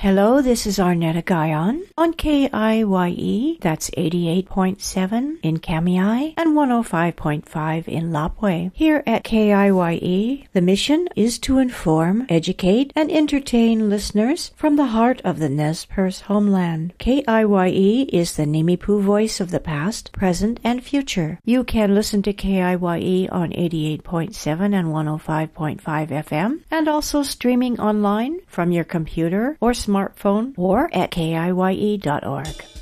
Hello, this is Arnetta Guyon on KIYE, that's 88.7 in Kamiai and 105.5 in Lapwai. Here at KIYE, the mission is to inform, educate, and entertain listeners from the heart of the Nez Perce homeland. KIYE is the Nimipu voice of the past, present, and future. You can listen to KIYE on 88.7 and 105.5 FM, and also streaming online from your computer or smartphone or at KIYE.org.